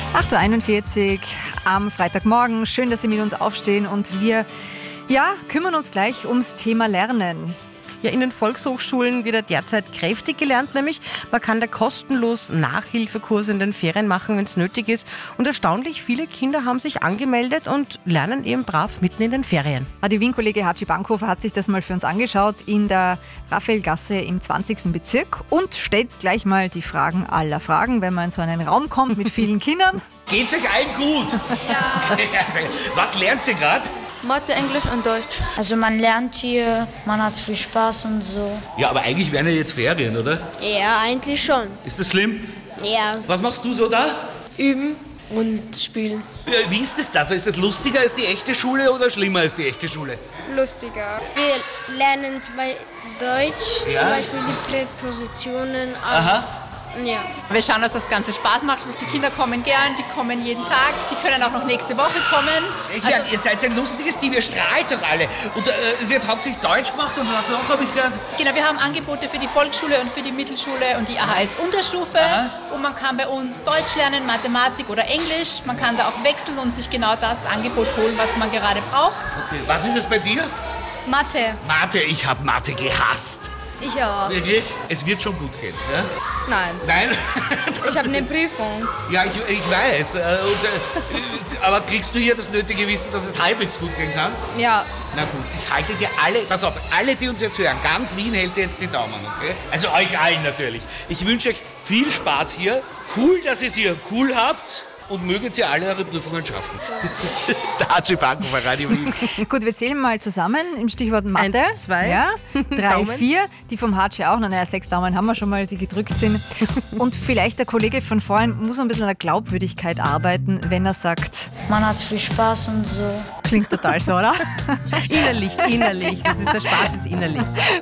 8.41 Uhr am Freitagmorgen. Schön, dass Sie mit uns aufstehen und wir kümmern uns gleich ums Thema Lernen. Ja, in den Volkshochschulen wird ja derzeit kräftig gelernt, nämlich man kann da kostenlos Nachhilfekurse in den Ferien machen, wenn es nötig ist. Und erstaunlich viele Kinder haben sich angemeldet und lernen eben brav mitten in den Ferien. Die Wien-Kollege Hatschi Bankhofer hat sich das mal für uns angeschaut in der Raphaelgasse im 20. Bezirk und stellt gleich mal die Fragen aller Fragen, wenn man in so einen Raum kommt mit vielen Kindern. Geht's euch allen gut? Ja. Was lernt ihr gerade? Mathe, Englisch und Deutsch. Also man lernt hier, man hat viel Spaß und so. Ja, aber eigentlich wären ja jetzt Ferien, oder? Ja, eigentlich schon. Ist das schlimm? Ja, Was machst du so da? üben und spielen. Ja, wie ist das da? Also ist das lustiger als die echte Schule oder schlimmer als die echte Schule? Lustiger. Wir lernen bei Deutsch, Ja? zum Beispiel die Präpositionen, Aha. alles. Ja. Wir schauen, dass das Ganze Spaß macht. Die Kinder kommen gern, die kommen jeden Tag, die können auch noch nächste Woche kommen. Ihr seid ein lustiges Team, ihr strahlt auch alle. Und es wird hauptsächlich Deutsch gemacht und was noch habe ich gehört? Genau, wir haben Angebote für die Volksschule und für die Mittelschule und die AHS-Unterstufe. Aha. Und man kann bei uns Deutsch lernen, Mathematik oder Englisch. Man kann da auch wechseln und sich genau das Angebot holen, was man gerade braucht. Okay. Was ist es bei dir? Mathe. Mathe, ich habe Mathe gehasst. Ich auch. Wirklich? Es wird schon gut gehen, ja? Nein. Nein? Ich habe eine Prüfung. Ja, ich weiß. Aber kriegst du hier das nötige Wissen, dass es halbwegs gut gehen kann? Ja. Na gut, ich halte dir alle, pass auf, alle, die uns jetzt hören, ganz Wien hält dir jetzt die Daumen, okay? Also euch allen natürlich. Ich wünsche euch viel Spaß hier. Cool, dass ihr es hier cool habt. Und möget ihr alle eure Prüfungen schaffen. Der Hatschi Bankhofer, Radio Wien. Gut, wir zählen mal zusammen im Stichwort Mathe. 1, 2. Ja, 3, Daumen. 4. Die vom Hatschi auch. Naja, 6 Daumen haben wir schon mal, die gedrückt sind. Und vielleicht der Kollege von vorhin muss ein bisschen an der Glaubwürdigkeit arbeiten, wenn er sagt, Man hat viel Spaß und so. klingt total so, oder? Innerlich. Das ist der Spaß, ist innerlich.